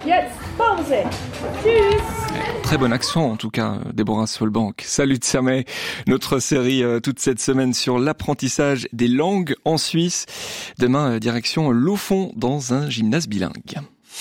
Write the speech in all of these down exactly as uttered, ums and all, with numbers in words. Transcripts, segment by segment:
Jetzt, Pause. Tschüss. Très bon accent en tout cas, Déborah Solbank. Salut de Samay, notre série euh, toute cette semaine sur l'apprentissage des langues en Suisse. Demain, euh, direction Laufond dans un gymnase bilingue.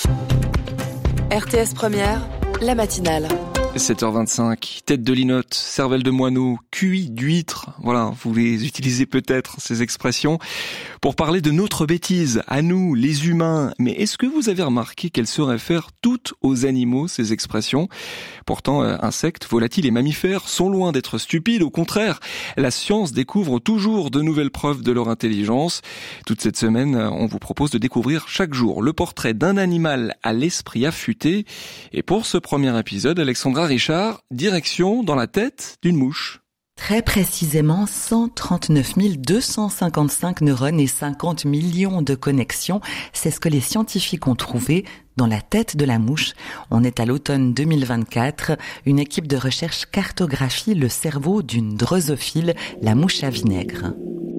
R T S Première, la matinale. sept heures vingt-cinq, tête de linotte, cervelle de moineau, cuit d'huître. Voilà, vous les utilisez peut-être, ces expressions, pour parler de notre bêtise, à nous, les humains. Mais est-ce que vous avez remarqué qu'elles se réfèrent toutes aux animaux, ces expressions ? Pourtant, euh, insectes, volatiles et mammifères sont loin d'être stupides. Au contraire, la science découvre toujours de nouvelles preuves de leur intelligence. Toute cette semaine, on vous propose de découvrir chaque jour le portrait d'un animal à l'esprit affûté. Et pour ce premier épisode, Alexandra Richard, direction dans la tête d'une mouche. Très précisément, cent trente-neuf mille deux cent cinquante-cinq neurones et cinquante millions de connexions. C'est ce que les scientifiques ont trouvé dans la tête de la mouche. On est à l'automne deux mille vingt-quatre. Une équipe de recherche cartographie le cerveau d'une drosophile, la mouche à vinaigre.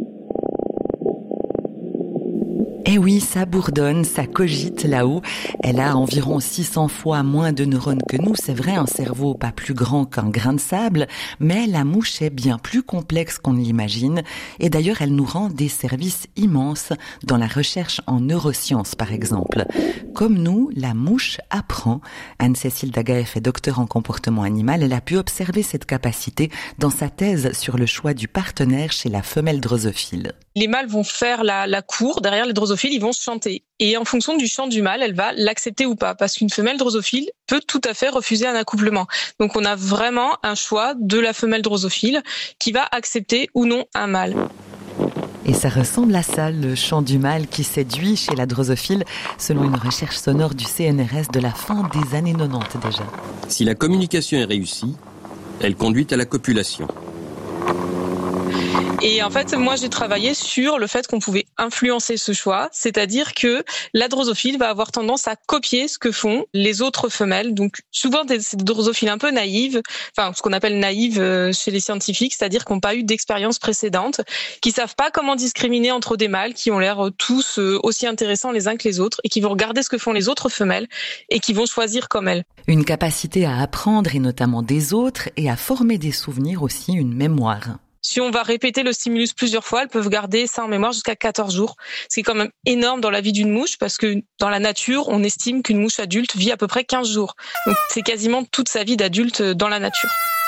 Eh oui, ça bourdonne, ça cogite là-haut. Elle a environ six cents fois moins de neurones que nous. C'est vrai, un cerveau pas plus grand qu'un grain de sable, mais la mouche est bien plus complexe qu'on ne l'imagine. Et d'ailleurs, elle nous rend des services immenses dans la recherche en neurosciences, par exemple. Comme nous, la mouche apprend. Anne-Cécile Dagaeff est docteure en comportement animal. Elle a pu observer cette capacité dans sa thèse sur le choix du partenaire chez la femelle drosophile. Les mâles vont faire la, la cour, derrière les drosophiles, ils vont chanter. Et en fonction du chant du mâle, elle va l'accepter ou pas. Parce qu'une femelle drosophile peut tout à fait refuser un accouplement. Donc on a vraiment un choix de la femelle drosophile qui va accepter ou non un mâle. Et ça ressemble à ça, le chant du mâle qui séduit chez la drosophile, selon une recherche sonore du C N R S de la fin des années quatre-vingt-dix déjà. Si la communication est réussie, elle conduit à la copulation. Et en fait, moi, j'ai travaillé sur le fait qu'on pouvait influencer ce choix, c'est-à-dire que la drosophile va avoir tendance à copier ce que font les autres femelles. Donc, souvent, des, des drosophiles un peu naïves, enfin, ce qu'on appelle naïves chez les scientifiques, c'est-à-dire qui n'ont pas eu d'expérience précédente, qui savent pas comment discriminer entre des mâles qui ont l'air tous aussi intéressants les uns que les autres et qui vont regarder ce que font les autres femelles et qui vont choisir comme elles. Une capacité à apprendre et notamment des autres et à former des souvenirs aussi, une mémoire. Si on va répéter le stimulus plusieurs fois, elles peuvent garder ça en mémoire jusqu'à quatorze jours. C'est quand même énorme dans la vie d'une mouche parce que dans la nature, on estime qu'une mouche adulte vit à peu près quinze jours. Donc c'est quasiment toute sa vie d'adulte dans la nature.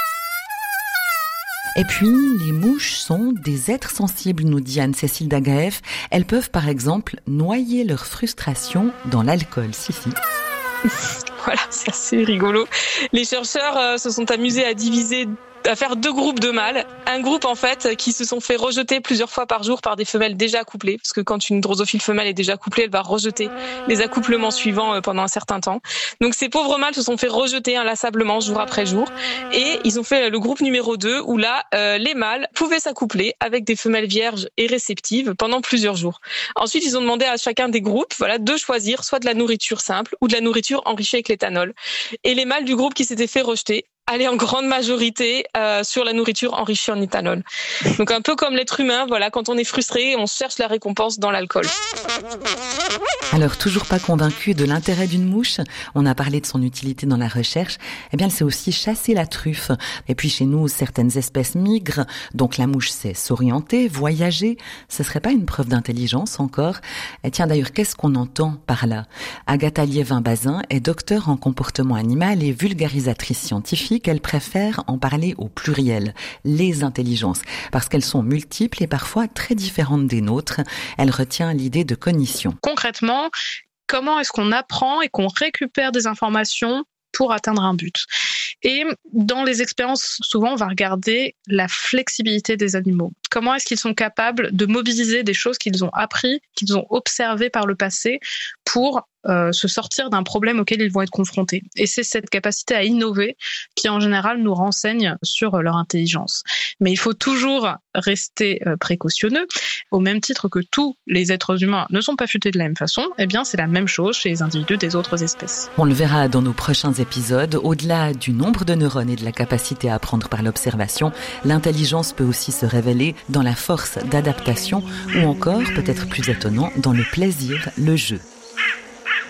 Et puis, les mouches sont des êtres sensibles, nous dit Anne-Cécile Dagaeff. Elles peuvent par exemple noyer leur frustration dans l'alcool. Si, si. Voilà, c'est assez rigolo. Les chercheurs euh, se sont amusés à diviser à faire deux groupes de mâles. Un groupe, en fait, qui se sont fait rejeter plusieurs fois par jour par des femelles déjà accouplées. Parce que quand une drosophile femelle est déjà accouplée, elle va rejeter les accouplements suivants pendant un certain temps. Donc, ces pauvres mâles se sont fait rejeter inlassablement jour après jour. Et ils ont fait le groupe numéro deux, où là, euh, les mâles pouvaient s'accoupler avec des femelles vierges et réceptives pendant plusieurs jours. Ensuite, ils ont demandé à chacun des groupes, voilà, de choisir soit de la nourriture simple ou de la nourriture enrichie avec l'éthanol. Et les mâles du groupe qui s'étaient fait rejeter aller en grande majorité euh, sur la nourriture enrichie en éthanol. Donc un peu comme l'être humain, voilà, quand on est frustré, on cherche la récompense dans l'alcool. Alors toujours pas convaincu de l'intérêt d'une mouche, on a parlé de son utilité dans la recherche, eh bien elle sait aussi chasser la truffe. Et puis chez nous, certaines espèces migrent, donc la mouche sait s'orienter, voyager. Ce serait pas une preuve d'intelligence encore? Et tiens d'ailleurs, qu'est-ce qu'on entend par là? Agatha Liévin-Bazin est docteure en comportement animal et vulgarisatrice scientifique. Elle préfère en parler au pluriel, les intelligences, parce qu'elles sont multiples et parfois très différentes des nôtres. Elle retient l'idée de cognition. Concrètement, comment est-ce qu'on apprend et qu'on récupère des informations pour atteindre un but? Et dans les expériences, souvent, on va regarder la flexibilité des animaux. Comment est-ce qu'ils sont capables de mobiliser des choses qu'ils ont appris, qu'ils ont observées par le passé pour euh, se sortir d'un problème auquel ils vont être confrontés. Et c'est cette capacité à innover qui, en général, nous renseigne sur leur intelligence. Mais il faut toujours rester euh, précautionneux. Au même titre que tous les êtres humains ne sont pas futés de la même façon, eh bien, c'est la même chose chez les individus des autres espèces. On le verra dans nos prochains épisodes. Au-delà du nombre de neurones et de la capacité à apprendre par l'observation, l'intelligence peut aussi se révéler dans la force d'adaptation ou encore, peut-être plus étonnant, dans le plaisir, le jeu.